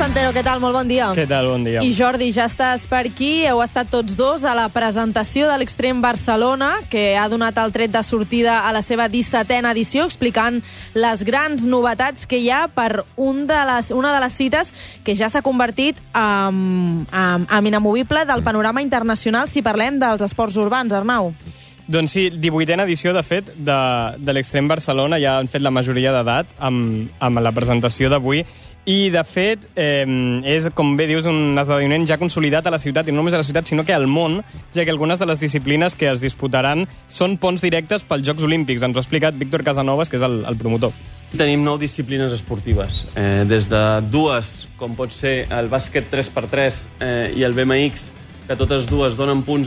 Santero, què tal? Molt bon dia. Què tal? Bon dia. I Jordi, ja estàs per aquí. Heu estat tots dos a la presentació de l'Extrem Barcelona, que ha donat el tret de sortida a la seva 17a edició, explicant les grans novetats que hi ha per una de les cites que ja s'ha convertit en inamovible del panorama internacional si parlem dels esports urbans, Arnau. Doncs sí, 18a edició, de fet, de l'Extrem Barcelona. Ja han fet la majoria d'edat amb la presentació d'avui. I, de fet, és, com bé dius, un esdeveniment ja consolidat a la ciutat, i no només a la ciutat, sinó que al món, ja que algunes de les disciplines que es disputaran són ponts directes pels Jocs Olímpics. Ens ho ha explicat Víctor Casanovas, que és el promotor. Tenim 9 disciplines esportives, des de dues, com pot ser el bàsquet 3x3 i el BMX, que totes dues donen punts